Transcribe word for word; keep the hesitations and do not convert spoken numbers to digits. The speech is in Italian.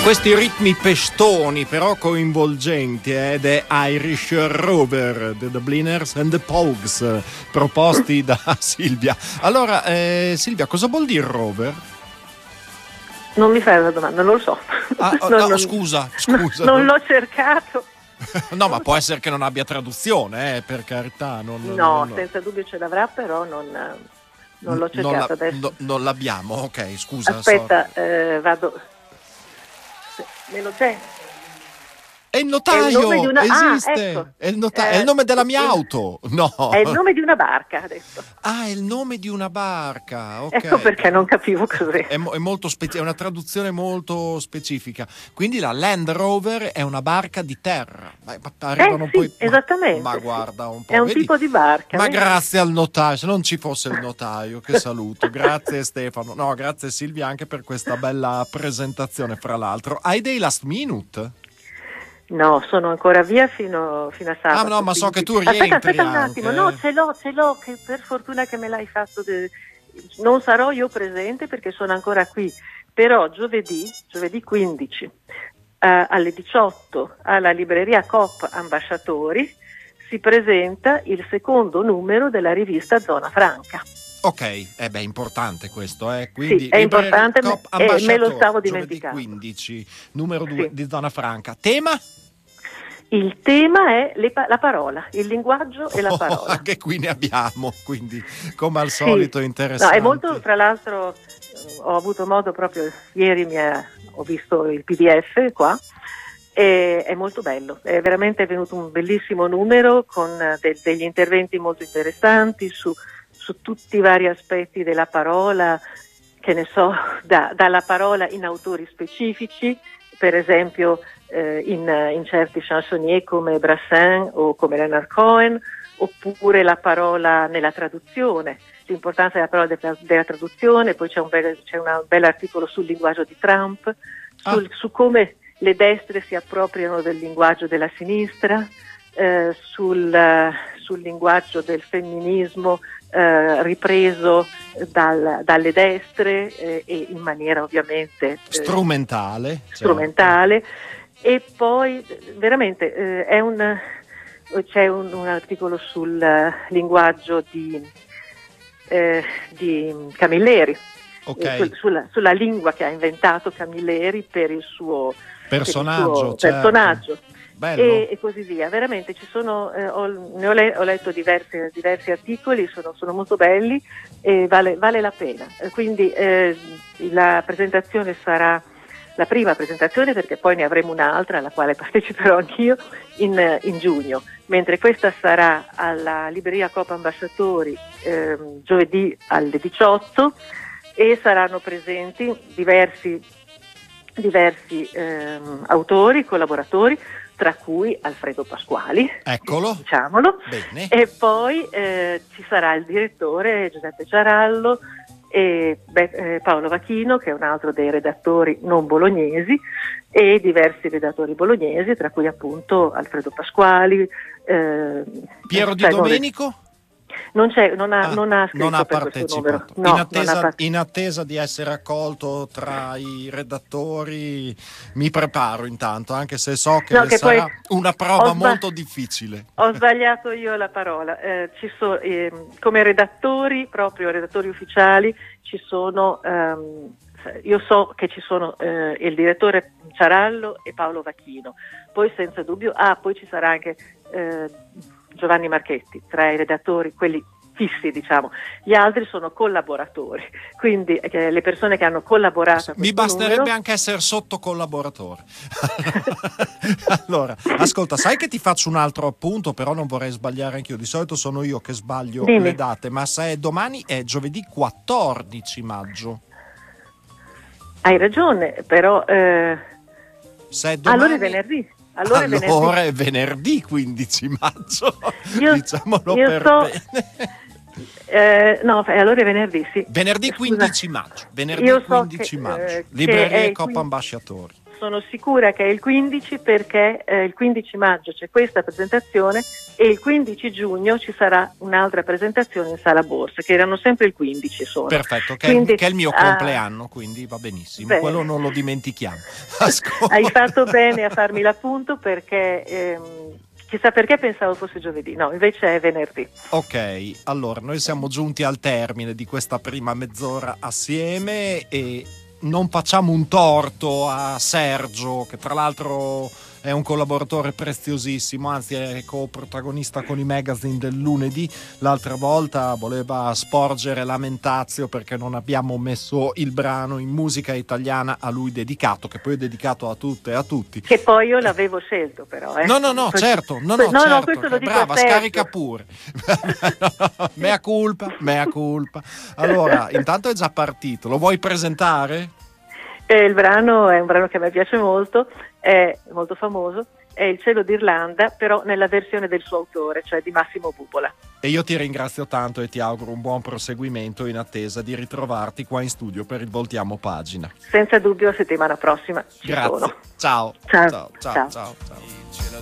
questi ritmi pestoni però coinvolgenti eh, ed Irish Rover, The Dubliners and the Pogues, proposti da Silvia. Allora eh, Silvia, cosa vuol dire rover? Non mi fai una domanda, non lo so. Ah, oh, non, no, non, scusa, scusa. Non, non l'ho cercato. No, ma può essere che non abbia traduzione, eh, per carità. Non, no, non, senza dubbio ce l'avrà, però non, non l'ho cercato non la, adesso. No, non l'abbiamo, ok, scusa. Aspetta, eh, vado. Me lo c'è? È il notaio, è il una... esiste, ah, ecco. è, il nota... eh, è il nome della mia auto, no. È il nome di una barca, adesso. Ah, è il nome di una barca, ok. Ecco perché non capivo cos'è. È, mo- è, molto speci- è una traduzione molto specifica. Quindi la Land Rover è una barca di terra. Ma, ma arrivano eh, sì, poi... esattamente. Ma, ma guarda un po'. È un vedi? tipo di barca. Ma vedi? grazie al notaio, se non ci fosse il notaio, che saluto. Grazie Stefano. No, grazie Silvia anche per questa bella presentazione, fra l'altro. Hai dei last minute? No, sono ancora via fino, fino a sabato. Ah no, ma so quindi... che tu rientri Aspetta, aspetta un anche. attimo, no, ce l'ho, ce l'ho, che per fortuna che me l'hai fatto. De... Non sarò io presente perché sono ancora qui, però giovedì, giovedì quindici, eh, alle diciotto, alla libreria Coop Ambasciatori, si presenta il secondo numero della rivista Zona Franca. Ok, è beh, importante questo, eh. Quindi sì, è importante, Coop e me lo stavo dimenticando. quindici, numero due sì. di Zona Franca. Tema? Il tema è le pa- la parola, il linguaggio e la parola. Oh, anche qui ne abbiamo, quindi come al solito sì. interessante. No, è molto, tra l'altro, ho avuto modo proprio ieri, mi è, ho visto il P D F qua, e è molto bello, è veramente venuto un bellissimo numero con de- degli interventi molto interessanti su, su tutti i vari aspetti della parola, che ne so, da, dalla parola in autori specifici, per esempio eh, in, in certi chansonnier come Brassens o come Leonard Cohen, oppure la parola nella traduzione, l'importanza della parola de- della traduzione. Poi c'è un bel, c'è un bel articolo sul linguaggio di Trump, sul, ah. su come le destre si appropriano del linguaggio della sinistra, eh, sul, sul linguaggio del femminismo eh, ripreso dal, dalle destre eh, e in maniera ovviamente eh, strumentale. strumentale. Certo. E poi veramente eh, è un, c'è un, un articolo sul uh, linguaggio di, eh, di Camilleri. Okay. Eh, sulla, sulla lingua che ha inventato Camilleri per il suo personaggio, per il suo certo. personaggio. E, e così via. Veramente ci sono, eh, ho, ne ho, le, ho letto diversi, diversi articoli, sono, sono molto belli e vale, vale la pena. Quindi eh, la presentazione sarà la prima presentazione, perché poi ne avremo un'altra alla quale parteciperò anch'io in, in giugno, mentre questa sarà alla libreria Coop Ambasciatori eh, giovedì alle diciotto, e saranno presenti diversi, diversi ehm, autori, collaboratori, tra cui Alfredo Pasquali, eccolo, diciamolo. Bene. E poi eh, ci sarà il direttore Giuseppe Ciarallo e beh, eh, Paolo Vachino, che è un altro dei redattori non bolognesi, e diversi redattori bolognesi, tra cui appunto Alfredo Pasquali, eh, Piero Di cioè, Domenico? Non c'è, non ha, ah, non ha scritto non ha per partecipato. No, in, attesa, non ha part- in attesa di essere accolto tra i redattori, mi preparo intanto, anche se so che, no, che sarà poi una prova sba- molto difficile. Ho sbagliato io la parola. Eh, ci so, eh, come redattori, proprio redattori ufficiali, ci sono, ehm, io so che ci sono eh, il direttore Ciarallo e Paolo Vachino. Poi senza dubbio, ah, poi ci sarà anche eh, Giovanni Marchetti, tra i redattori, quelli fissi, diciamo. Gli altri sono collaboratori, quindi eh, le persone che hanno collaborato. Mi basterebbe numero... anche essere sotto collaboratore. Allora, ascolta, sai che ti faccio un altro appunto, però non vorrei sbagliare anch'io. Di solito sono io che sbaglio Dimmi. le date, ma se è domani è giovedì quattordici maggio. Hai ragione, però eh... se è domani... allora è venerdì. Allora, allora è venerdì, venerdì quindici maggio, io, diciamolo io per so, bene. Eh, no, eh, allora è venerdì, sì. Venerdì Scusa. quindici maggio. Venerdì Io so quindici che, maggio. eh, Libreria che è il Coppa quin- Ambasciatori. Sono sicura che è il quindici perché eh, il quindici maggio c'è questa presentazione e il quindici giugno ci sarà un'altra presentazione in Sala Borsa, che erano sempre il quindici sono. Perfetto, che, Quindi, è, che è il mio ah, compleanno, quindi va benissimo, bene. quello non lo dimentichiamo. Ascolta. Hai fatto bene a farmi l'appunto perché ehm, chissà perché pensavo fosse giovedì, no, invece è venerdì. Ok, allora noi siamo giunti al termine di questa prima mezz'ora assieme e non facciamo un torto a Sergio, che tra l'altro è un collaboratore preziosissimo, anzi è co-protagonista con i magazine del lunedì. L'altra volta voleva sporgere lamentazio perché non abbiamo messo il brano in musica italiana a lui dedicato, che poi è dedicato a tutte e a tutti. Che poi io l'avevo scelto però. Eh. No, no, no, questo, certo, no, no, no, certo, no, questo lo dico brava, a Sergio. scarica pure. Mea culpa, mea culpa. Allora, intanto è già partito, lo vuoi presentare? Eh, il brano è un brano che a me piace molto, è molto famoso, è Il cielo d'Irlanda, però nella versione del suo autore, cioè di Massimo Bubola. E io ti ringrazio tanto e ti auguro un buon proseguimento in attesa di ritrovarti qua in studio per il Voltiamo Pagina. Senza dubbio, settimana prossima ci Grazie. sono. Ciao. Ciao. Ciao, ciao, Ciao. ciao, ciao.